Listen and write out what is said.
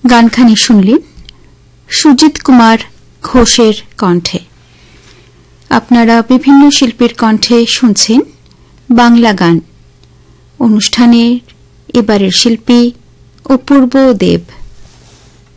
গানখানি শুনলেন সুজিত কুমার ঘোষের কণ্ঠে। আপনারা বিভিন্ন শিল্পীর কণ্ঠে শুনছেন বাংলা গান। অনুষ্ঠানের এবারের শিল্পী অপূর্ব দেব।